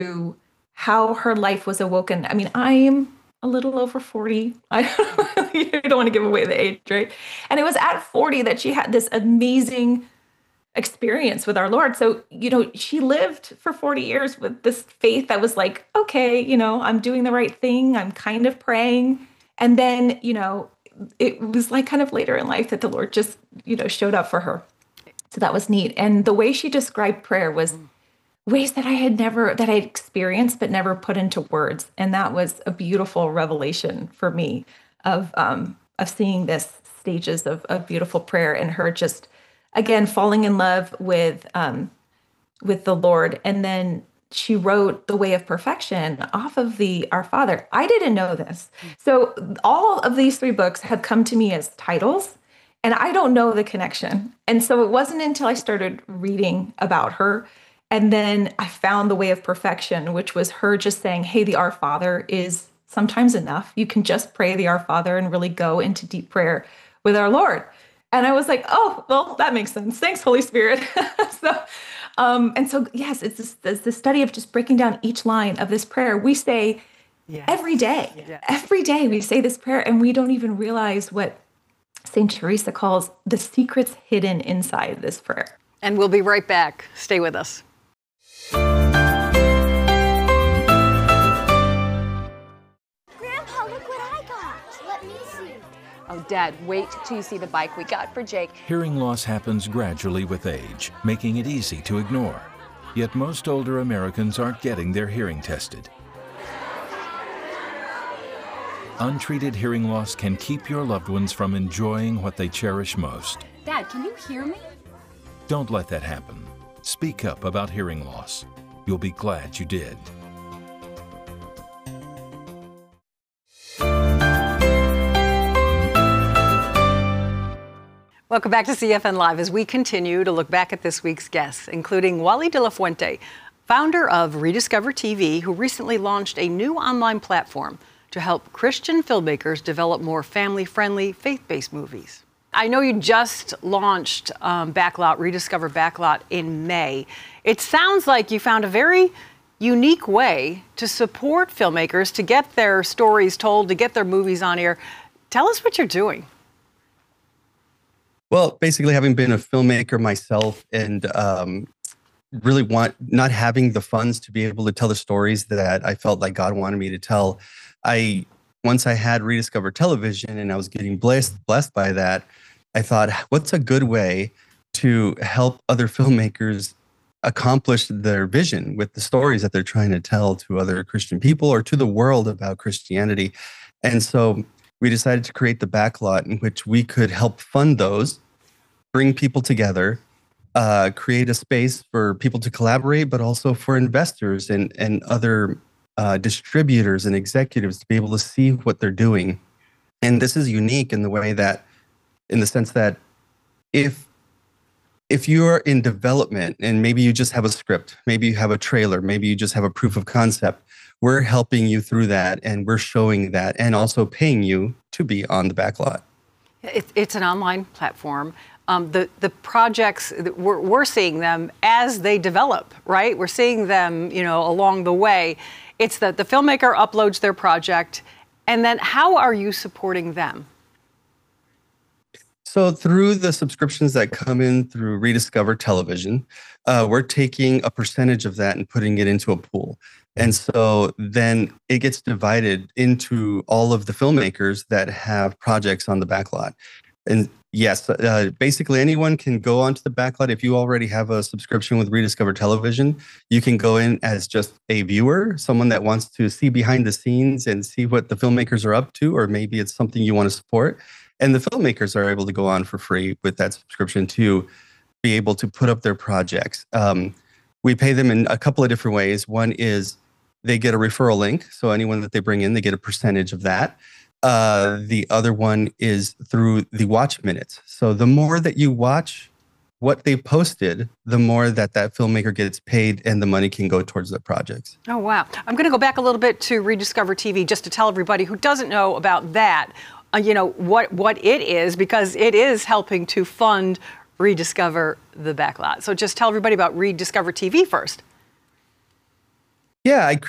through how her life was awoken. I mean, I'm a little over 40. I don't want to give away the age, right? And it was at 40 that she had this amazing experience with our Lord. So, she lived for 40 years with this faith that was like, okay, I'm doing the right thing. I'm kind of praying. And then, it was like kind of later in life that the Lord just, showed up for her. So that was neat. And the way she described prayer was ways that that I experienced, but never put into words. And that was a beautiful revelation for me of seeing this stages of beautiful prayer and her just, again, falling in love with the Lord. And then she wrote The Way of Perfection off of the Our Father. I didn't know this. So all of these 3 books have come to me as titles, and I don't know the connection. And so it wasn't until I started reading about her, and then I found The Way of Perfection, which was her just saying, hey, the Our Father is sometimes enough. You can just pray the Our Father and really go into deep prayer with our Lord. And I was like, oh, well, that makes sense. Thanks, Holy Spirit. So yes, it's the study of just breaking down each line of this prayer. We say every day, every day we say this prayer, and we don't even realize what St. Teresa calls the secrets hidden inside this prayer. And we'll be right back. Stay with us. Grandpa, look what I got. Let me see. Oh, Dad, wait till you see the bike we got for Jake. Hearing loss happens gradually with age, making it easy to ignore. Yet most older Americans aren't getting their hearing tested. Untreated hearing loss can keep your loved ones from enjoying what they cherish most. Dad, can you hear me? Don't let that happen. Speak up about hearing loss. You'll be glad you did. Welcome back to CFN Live as we continue to look back at this week's guests, including Wally de la Fuente, founder of Rediscover TV, who recently launched a new online platform to help Christian filmmakers develop more family-friendly, faith-based movies. I know you just launched Backlot, Rediscover Backlot in May. It sounds like you found a very unique way to support filmmakers, to get their stories told, to get their movies on air. Tell us what you're doing. Well, basically, having been a filmmaker myself and really not having the funds to be able to tell the stories that I felt like God wanted me to tell, once I had Rediscover Television and I was getting blessed by that, I thought, what's a good way to help other filmmakers accomplish their vision with the stories that they're trying to tell to other Christian people or to the world about Christianity? And so we decided to create the Backlot, in which we could help fund those, bring people together, create a space for people to collaborate, but also for investors and other distributors and executives to be able to see what they're doing. And this is unique in the sense that if you're in development and maybe you just have a script, maybe you have a trailer, maybe you just have a proof of concept, we're helping you through that, and we're showing that and also paying you to be on the Backlot. It's an online platform. The projects, we're seeing them as they develop, right? We're seeing them, along the way. It's that the filmmaker uploads their project, and then how are you supporting them? So through the subscriptions that come in through Rediscover Television, we're taking a percentage of that and putting it into a pool. And so then it gets divided into all of the filmmakers that have projects on the Backlot. And yes, basically anyone can go onto the Backlot. If you already have a subscription with Rediscover Television, you can go in as just a viewer, someone that wants to see behind the scenes and see what the filmmakers are up to, or maybe it's something you want to support. And the filmmakers are able to go on for free with that subscription to be able to put up their projects. We pay them in a couple of different ways. One is they get a referral link. So anyone that they bring in, they get a percentage of that. The other one is through the watch minutes. So the more that you watch what they posted, the more that filmmaker gets paid and the money can go towards the projects. Oh, wow. I'm going to go back a little bit to Rediscover TV just to tell everybody who doesn't know about that, what it is, because it is helping to fund Rediscover the Backlot. So just tell everybody about Rediscover TV first. Yeah, I